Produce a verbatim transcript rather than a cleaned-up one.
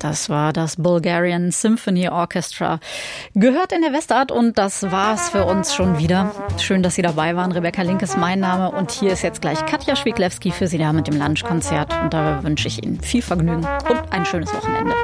Das war das Bulgarian Symphony Orchestra. Gehört in der Westart und das war's für uns schon wieder. Schön, dass Sie dabei waren. Rebecca Link ist mein Name und hier ist jetzt gleich Katja Schwiglewski für Sie da mit dem Lunchkonzert. Und da wünsche ich Ihnen viel Vergnügen und ein schönes Wochenende.